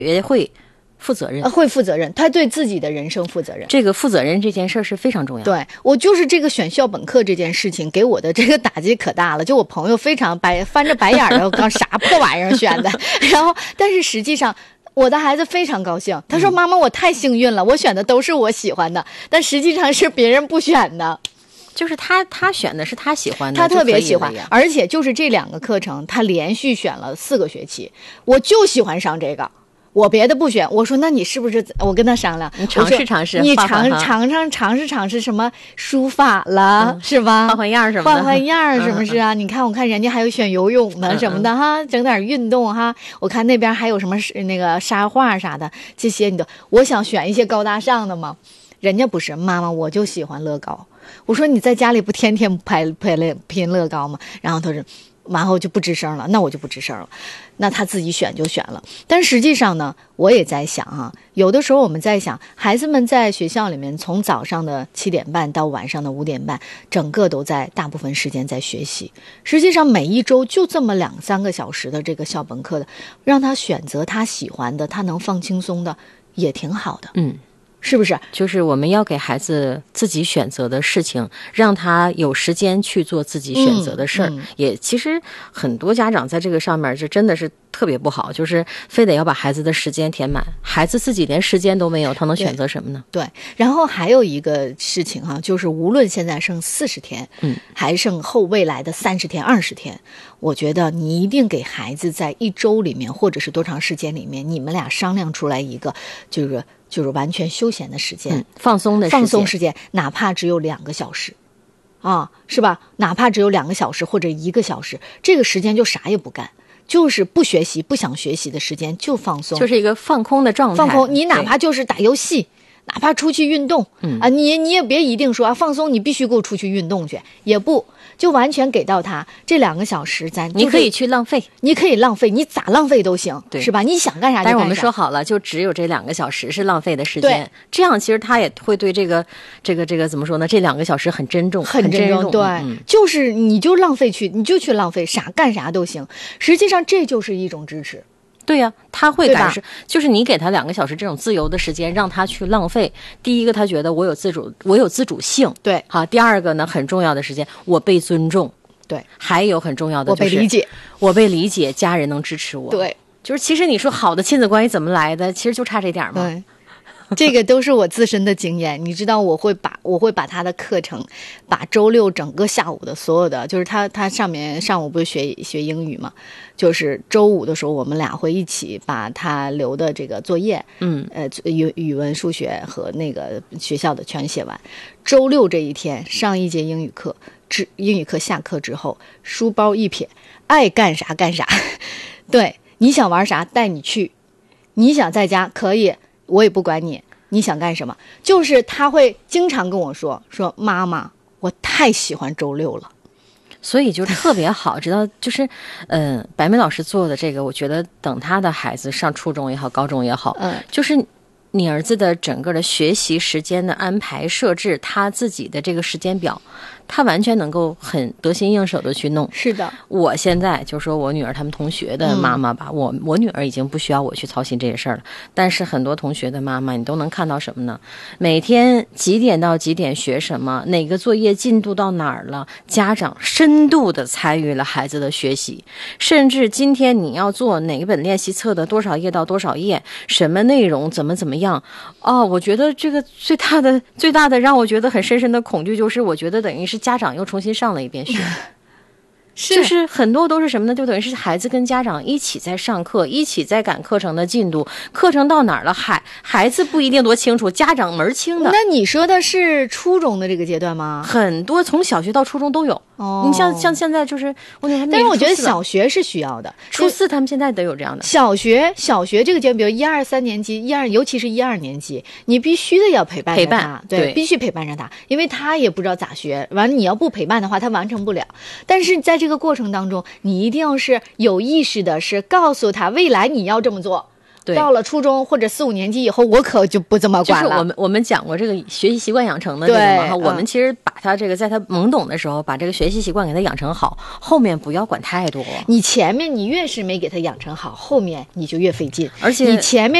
也会负责任， 会负责任，他对自己的人生负责任。 这个负责任这件事儿是非常重要的。 对，我就是这个选校本课这件事情给我的这个打击可大了，就我朋友非常翻着白眼的，我刚啥破玩意儿选的，然后但是实际上我的孩子非常高兴，他说妈妈我太幸运了，我选的都是我喜欢的，但实际上是别人不选的。 就是他选的是他喜欢的， 他特别喜欢，而且就是这2个课程他连续选了4个学期，我就喜欢上这个，我别的不选。我说那你是不是，我跟他商量， 你尝试尝试， 你尝试什么书法了，是吧？ 换样什么的， 换样什么是啊？你看我看人家还有选游泳的什么的哈，整点运动哈。我看那边还有什么那个沙画啥的，这些你都，我想选一些高大上的嘛。人家不是，妈妈我就喜欢乐高。我说你在家里不天天拼乐高吗？然后他说，然后就不吱声了，那我就不吱声了。那他自己选就选了。但实际上呢，我也在想哈，有的时候我们在想，孩子们在学校里面从早上的7点半到晚上的5点半，整个都在大部分时间在学习。实际上每一周就这么2-3个小时的这个校本课的，让他选择他喜欢的，他能放轻松的，也挺好的。是不是？ 就是我们要给孩子自己选择的事情，让他有时间去做自己选择的事儿。也其实很多家长在这个上面就真的是特别不好，就是非得要把孩子的时间填满，孩子自己连时间都没有，他能选择什么呢？ 对。然后还有一个事情哈，就是无论现在剩40天，还剩后未来的30天、20天，我觉得你一定给孩子在1周里面，或者是多长时间里面，你们俩商量出来一个，就是完全休闲的时间， 放松时间， 哪怕只有2个小时，是吧？哪怕只有2个小时或者1个小时，这个时间就啥也不干，就是不学习、不想学习的时间，就放松， 就是一个放空的状态。 放空，你哪怕就是打游戏，哪怕出去运动，你也别一定说放松，你必须给我出去运动去，也不。就完全给到他这2个小时， 你可以去浪费， 你可以浪费，你咋浪费都行，是吧？你想干啥就干啥。 但是我们说好了，就只有这2个小时是浪费的时间，这样其实他也会对这个怎么说呢？这2个小时很珍重， 很珍重。对，就是你就浪费你就去浪费，干啥都行。实际上这就是一种支持。 对呀，他会感受，就是你给他2个小时这种自由的时间，让他去浪费。第一个，他觉得我有自主性， 对， 好。第二个呢，很重要的时间，我被尊重， 对。还有很重要的就是我被理解，家人能支持我， 对。 就是其实你说好的亲子关系怎么来的，其实就差这点嘛。 对。这个都是我自身的经验，你知道我会把他的课程，把周六整个下午的所有的，就是他上午不是学英语嘛，就是周五的时候我们俩会一起把他留的这个作业，语文、数学和那个学校的全写完。周六这一天上一节英语课，下课之后，书包一撇，爱干啥干啥，对，你想玩啥带你去，你想在家可以。我也不管你想干什么，就是他会经常跟我说妈妈，我太喜欢周六了， 所以就特别好。知道就是白梅老师做的这个，我觉得等他的孩子上初中也好，高中也好，就是你儿子的整个的学习时间的安排设置，他自己的这个时间表，他完全能够很得心应手的去弄。 是的， 我现在就说我女儿他们同学的妈妈吧，我女儿已经不需要我去操心这些事儿了，但是很多同学的妈妈，你都能看到什么呢？每天几点到几点学什么，哪个作业进度到哪儿了，家长深度的参与了孩子的学习，甚至今天你要做哪一本练习册的多少页到多少页，什么内容怎么样。我觉得这个最大的让我觉得很深深的恐惧，就是我觉得等于是家长又重新上了一遍学。就是很多都是什么呢？就等于是孩子跟家长一起在上课，一起在赶课程的进度，课程到哪儿了，孩子不一定多清楚，家长门清的。 那你说的是初中的这个阶段吗？ 很多从小学到初中都有。你像现在就是但是我觉得小学是需要的， 初4他们现在都有这样的。 小学这个阶段，比如1、2、3年级，尤其是1、2年级，你必须的要陪伴着他，对，必须陪伴着他，因为他也不知道咋学，完了你要不陪伴的话，他完成不了。但是在这个过程当中，你一定要是有意识的，是告诉他未来你要这么做。 对， 到了初中或者4、5年级以后，我可就不这么管了。 就是我们讲过这个学习习惯养成的这个嘛，我们其实把他这个在他懵懂的时候，把这个学习习惯给他养成好，后面不要管太多。 你前面你越是没给他养成好，后面你就越费劲。 而且你前面